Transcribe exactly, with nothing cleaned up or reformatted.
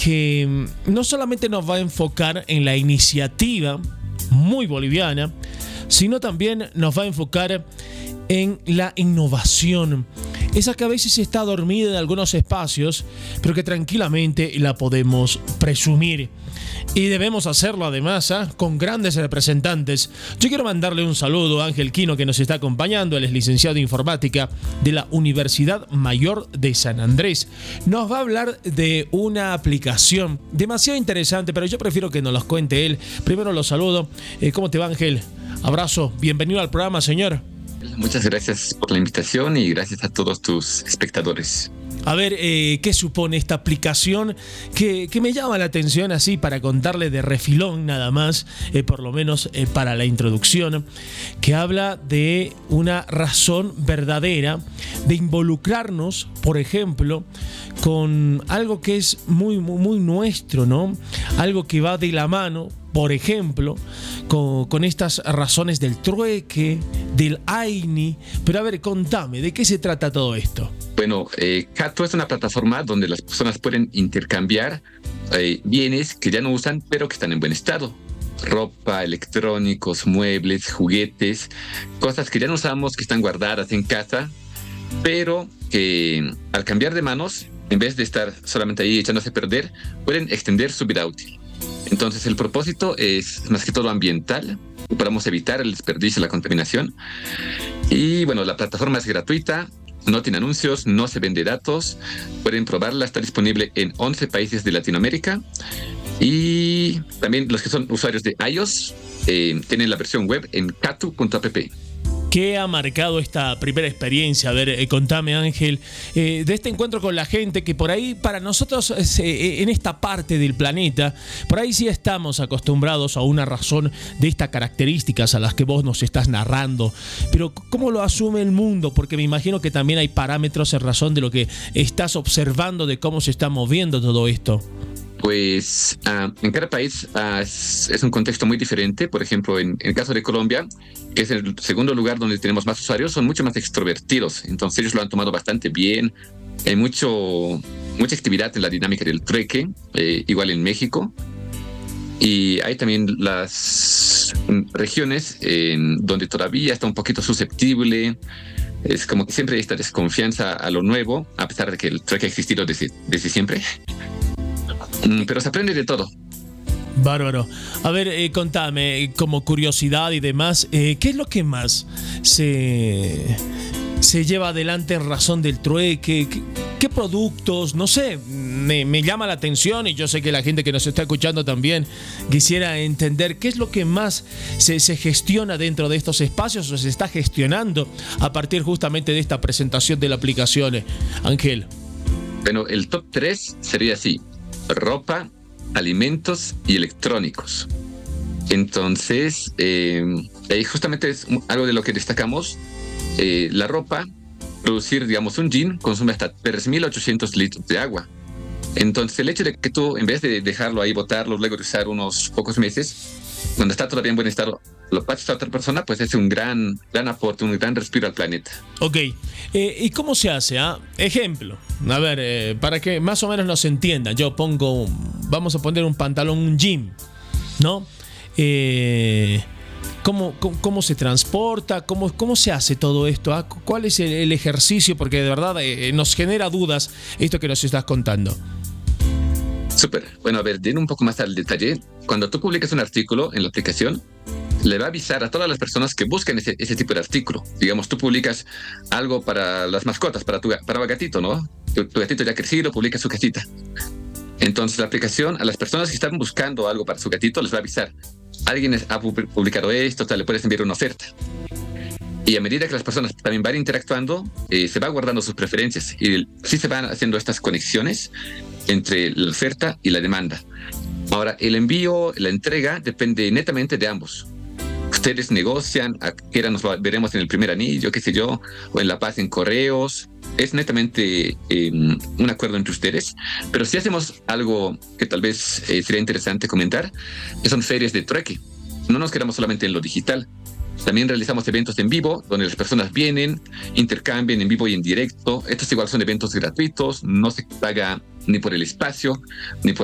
que no solamente nos va a enfocar en la iniciativa muy boliviana, sino también nos va a enfocar en la innovación, esa que a veces está dormida en algunos espacios, pero que tranquilamente la podemos presumir. Y debemos hacerlo además ¿eh? con grandes representantes. Yo quiero mandarle un saludo a Ángel Quino, que nos está acompañando. Él es licenciado en informática de la Universidad Mayor de San Andrés. Nos va a hablar de una aplicación demasiado interesante, pero yo prefiero que nos los cuente él. Primero lo saludo. Eh, ¿Cómo te va, Ángel? Abrazo. Bienvenido al programa, señor. Muchas gracias por la invitación y gracias a todos tus espectadores. A ver, eh, ¿qué supone esta aplicación que, que me llama la atención así para contarle de refilón nada más, eh, por lo menos eh, para la introducción, que habla de una razón verdadera de involucrarnos, por ejemplo, con algo que es muy, muy, muy nuestro, ¿no? Algo que va de la mano, por ejemplo, con, con estas razones del trueque, del AINI. Pero a ver, contame, ¿de qué se trata todo esto? Bueno, eh, Cato es una plataforma donde las personas pueden intercambiar eh, bienes que ya no usan, pero que están en buen estado. Ropa, electrónicos, muebles, juguetes, cosas que ya no usamos, que están guardadas en casa, pero que al cambiar de manos, en vez de estar solamente ahí echándose a perder, pueden extender su vida útil. Entonces el propósito es más que todo ambiental, podamos evitar el desperdicio y la contaminación. Y bueno, la plataforma es gratuita, no tiene anuncios, no se vende datos, pueden probarla, está disponible en once países de Latinoamérica. Y también los que son usuarios de iOS eh, tienen la versión web en catu punto app. ¿Qué ha marcado esta primera experiencia? A ver, eh, contame, Ángel, eh, de este encuentro con la gente, que por ahí para nosotros eh, en esta parte del planeta, por ahí sí estamos acostumbrados a una razón de estas características a las que vos nos estás narrando, pero ¿cómo lo asume el mundo? Porque me imagino que también hay parámetros en razón de lo que estás observando, de cómo se está moviendo todo esto. Pues uh, en cada país uh, es, es un contexto muy diferente. Por ejemplo, en, en el caso de Colombia, que es el segundo lugar donde tenemos más usuarios, son mucho más extrovertidos. Entonces ellos lo han tomado bastante bien. Hay mucho, mucha actividad en la dinámica del trueque, eh, igual en México. Y hay también las regiones en donde todavía está un poquito susceptible. Es como que siempre hay esta desconfianza a lo nuevo, a pesar de que el trueque ha existido desde, desde siempre. Pero se aprende de todo. Bárbaro. A ver, eh, contame, como curiosidad y demás, eh, ¿qué es lo que más se, se lleva adelante en razón del trueque? ¿Qué, qué productos? No sé, me, me llama la atención, y yo sé que la gente que nos está escuchando también quisiera entender qué es lo que más se, se gestiona dentro de estos espacios, o se está gestionando a partir justamente de esta presentación de la aplicación. Ángel. Bueno, el top tres sería así: ropa, alimentos y electrónicos. Entonces, eh, ahí justamente es algo de lo que destacamos. Eh, la ropa, producir, digamos, un jean consume hasta tres mil ochocientos litros de agua. Entonces, el hecho de que tú, en vez de dejarlo ahí, botarlo, luego de usar unos pocos meses, cuando está todavía en buen estado, lo pasas a otra persona, pues es un gran, gran aporte, un gran respiro al planeta. Ok, eh, ¿y cómo se hace? Ah? Ejemplo, a ver, eh, para que más o menos nos entiendan, yo pongo, vamos a poner un pantalón, un jean, ¿no? Eh, ¿cómo, cómo, ¿Cómo se transporta? ¿Cómo, cómo se hace todo esto? Ah? ¿Cuál es el, el ejercicio? Porque de verdad eh, nos genera dudas esto que nos estás contando. Súper. Bueno, a ver, den un poco más al detalle. Cuando tú publicas un artículo en la aplicación, le va a avisar a todas las personas que buscan ese, ese tipo de artículo. Digamos, tú publicas algo para las mascotas, para tu para el gatito, ¿no? Tu, tu gatito ya ha crecido, publica su casita. Entonces la aplicación, a las personas que están buscando algo para su gatito, les va a avisar: alguien ha publicado esto, tal, le puedes enviar una oferta. Y a medida que las personas también van interactuando, eh, se va guardando sus preferencias y sí se van haciendo estas conexiones entre la oferta y la demanda. Ahora, el envío, la entrega, depende netamente de ambos. Ustedes negocian, a qué hora nos veremos en el primer anillo, qué sé yo, o en La Paz en correos. Es netamente eh, un acuerdo entre ustedes. Pero si hacemos algo que tal vez eh, sería interesante comentar, son ferias de trueque. No nos quedamos solamente en lo digital. También realizamos eventos en vivo, donde las personas vienen, intercambian en vivo y en directo. Estos igual son eventos gratuitos, no se paga ni por el espacio, ni por